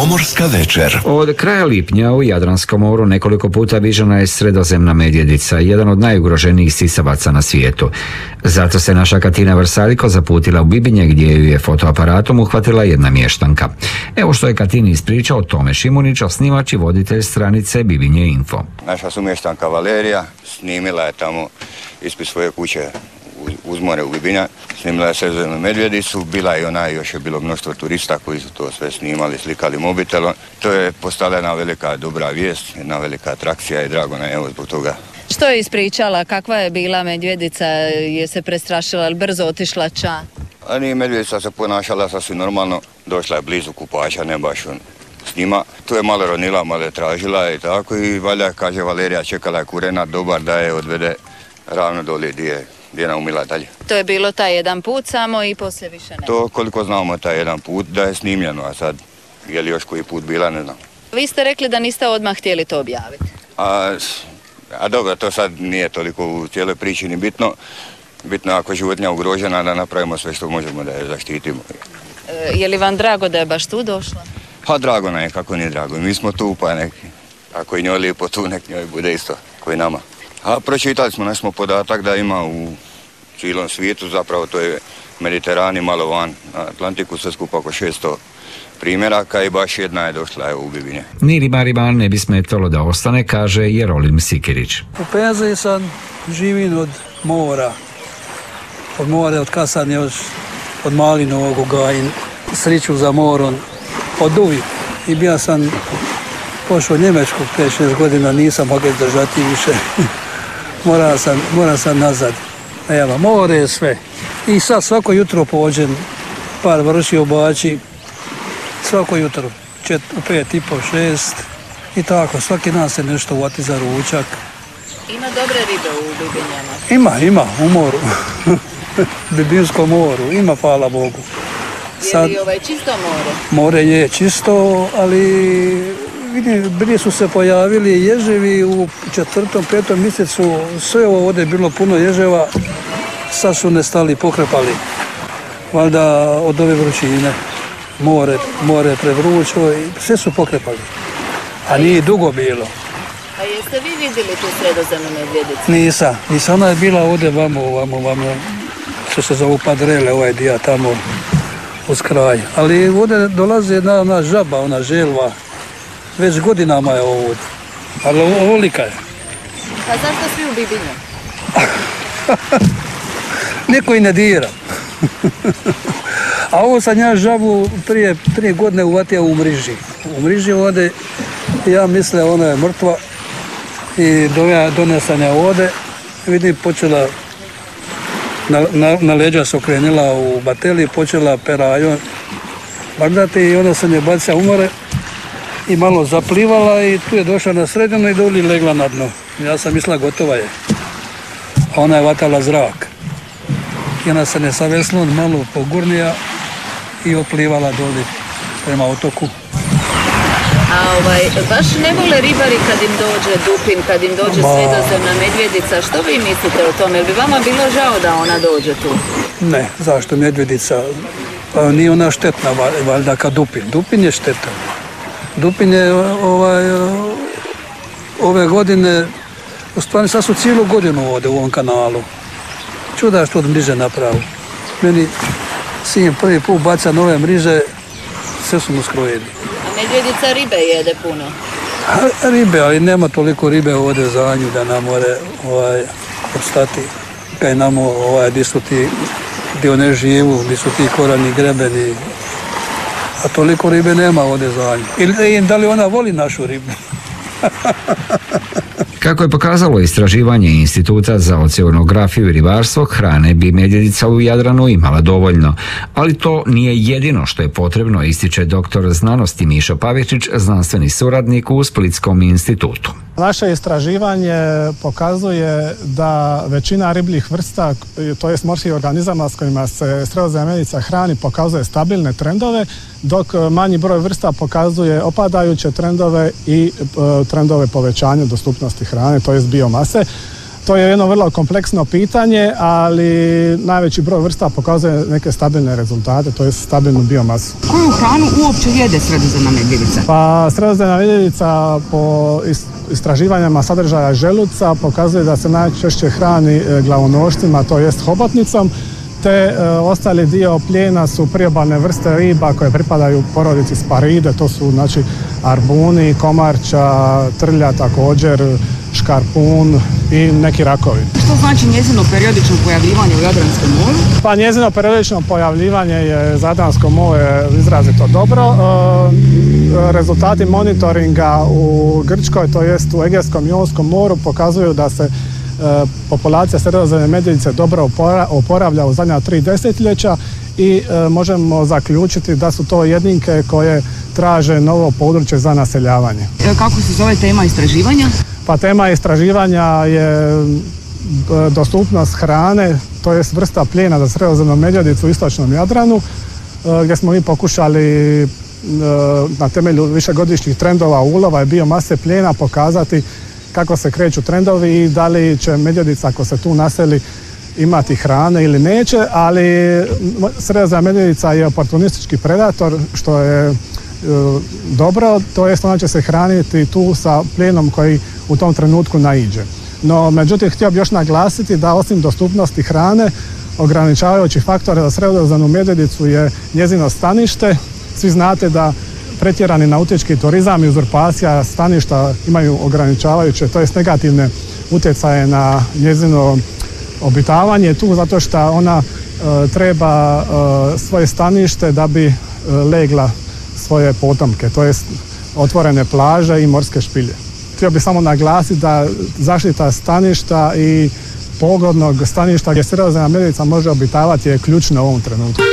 Pomorska večer. Od kraja lipnja u Jadranskom moru nekoliko puta viđena je sredozemna medvjedica, jedan od najugroženijih sisavaca na svijetu. Zato se naša Katina Vrsaljko zaputila u Bibinje gdje ju je fotoaparatom uhvatila jedna mještanka. Evo što je Katini ispričao Tome Šimunić, osnivač i voditelj stranice Bibinje Info. Naša sumještanka Valerija snimila je tamo ispred svoje kuće uz more u Bibinja, snimila je sredozemnu medvjedicu, bila je ona, još je bilo mnoštvo turista koji su to sve snimali, slikali mobitelom. To je postala jedna velika dobra vijest, jedna velika atrakcija i drago nam je zbog toga. Što je ispričala, kakva je bila medvjedica, je se prestrašila ili brzo otišla ča? A nije, medvjedica se ponašala sasvim normalno, došla je blizu kupača, ne baš s njima. Tu je malo ronila, malo je tražila i tako i valjda, kaže Valerija, čekala je kurena dobar da je odvede ravno dole gdje je naumila dalje. To je bilo taj jedan put samo i poslije više ne? To koliko znamo taj jedan put da je snimljeno, a sad je li još koji put bila, ne znam. Vi ste rekli da niste odmah htjeli to objaviti. A dobro, to sad nije toliko u cijeloj priči ni bitno. Bitno ako je životinja ugrožena da napravimo sve što možemo da je zaštitimo. Je li vam drago da je baš tu došla? Pa drago nam je, kako nije drago. Mi smo tu, pa ako je njoj lijepo tu, nek njoj bude isto koji nama. A pročitali smo, našli smo podatak da ima u cijelom svijetu, zapravo to je Mediteran i malo van na Atlantiku, sve skupa oko 600 primjeraka i baš jedna je došla u Bibinje. Ni ribarima ne bi smetalo da ostane, kaže Jerolim Sikirić. U penziji sam, živim od mora, od kasanja, još od Malinovog ugajin, sriću za morom, od uvijek. I bio sam pošao u Njemačku 5-6 godina, nisam mogao držati više. Moram sam nazad. Evo, more je sve. I sad svako jutro pođem, par vrši obači, svako jutro, u 5:30, 6 i tako, svaki dan se nešto uvati za ručak. Ima dobre ribe u Bibinjama? Ima, u moru. Bibinskom moru, ima, hvala Bogu. Je li čisto more? More je čisto, ali vidim, prije su se pojavili ježevi u 4., 5. mjesecu, sve ovo ovdje je bilo puno ježeva, sad su nestali, pokrepali. Valjda od ove vrućine. More prevrućo i sve su pokrepali. A nije dugo bilo. A jeste vi vidjeli tu sredozemnu medvjedicu? Nisam, ona je bila ovdje vamo, što se zovu Padrele, ovaj dio tamo uz kraj. Ali ovdje dolazi ona žaba, ona želva, već godinama je ovdje, ali ovolika je. Pa zašto svi u Bibinju? Niko i ne dira. A ovo sam ja žabu prije 3 godine uvatio u mriži. U mriži ovdje, ja mislim ona je mrtva i donesam je ovdje. Vidim, počela, na leđa se okrenila u bateli, počela perajon bagdati i onda sam je bacio u more i malo zaplivala i tu je došla na sredinu i doli legla na dno. Ja sam mislila gotova je. A ona je vatala zrak. I ona se ne savesla malo pogurnija i oplivala doli prema otoku. A baš ne vole ribari kad im dođe dupin, kad im dođe sredozemna medvjedica. Što vi mislite o tome? Jel bi vama bilo žao da ona dođe tu? Ne, zašto medvjedica? Pa nije ona štetna valjda kao dupin. Dupin je štetan. Dupin je ove godine, u stvari sad su cijelu godinu ovdje u ovom kanalu. Čuda što od mriže napravu. Meni sin prvi put baca nove mriže, sve su mu skrojeni. A medvjedica ribe jede puno? Ribe, ali nema toliko ribe ovdje za nju da nam more odstati. Kaj nam gdje su ti, gdje one živu, gdje su ti korani grebeni. A toliko ribe nema ovdje za nju. Ili da li ona voli našu ribu? Kako je pokazalo istraživanje Instituta za oceanografiju i ribarstvo, hrane bi medvjedica u Jadranu imala dovoljno. Ali to nije jedino što je potrebno, ističe doktor znanosti Mišo Pavičić, znanstveni suradnik u Splitskom institutu. Naše istraživanje pokazuje da većina ribljih vrsta, to jest morskih organizama s kojima se sredozemna medvjedica hrani, pokazuje stabilne trendove, dok manji broj vrsta pokazuje opadajuće trendove i trendove povećanja dostupnosti hrane, to jest biomase. To je jedno vrlo kompleksno pitanje, ali najveći broj vrsta pokazuje neke stabilne rezultate, to je stabilnu biomasu. Koju hranu uopće jede sredozemna medvjedica? Pa sredozemna medvjedica po istraživanjima sadržaja želuca pokazuje da se najčešće hrani glavonošcima, to jest hobotnicom, te ostali dio plijena su priobalne vrste riba koje pripadaju porodici Sparide, to su znači arbuni, komarča, trlja također, škarpun i neki rakovi. Što znači njezino periodično pojavljivanje u Jadranskom moru? Pa njezino periodično pojavljivanje je za Jadransko more izrazito dobro. Rezultati monitoringa u Grčkoj, to jest u Egejskom i Jonskom moru, pokazuju da se populacija sredozemne medvjedice dobro oporavlja u zadnja 3 desetljeća i možemo zaključiti da su to jedinke koje traže novo područje za naseljavanje. Kako se zove tema istraživanja? Pa tema istraživanja je dostupnost hrane, to jest vrsta plijena za sredozemnu medvjedicu u istočnom Jadranu, gdje smo mi pokušali na temelju višegodišnjih trendova ulova i biomase plijena pokazati kako se kreću trendovi i da li će medvjedica, ako se tu naseli, imati hrane ili neće, ali sredozemna medvjedica je oportunistički predator, što je dobro, to jest ona će se hraniti tu sa plijenom koji u tom trenutku naiđe. No, međutim, htio bih još naglasiti da osim dostupnosti hrane, ograničavajući faktor za sredozemnu medvjedicu je njezino stanište. Svi znate da pretjerani nautički turizam i uzurpacija staništa imaju ograničavajuće, to jest negativne utjecaje na njezino obitavanje tu, zato što ona treba svoje stanište da bi legla svoje potomke, to jest otvorene plaže i morske špilje. Htio bih samo naglasiti da zaštita staništa i pogodnog staništa gdje sredozemna medvjedica može obitavati je ključno u ovom trenutku.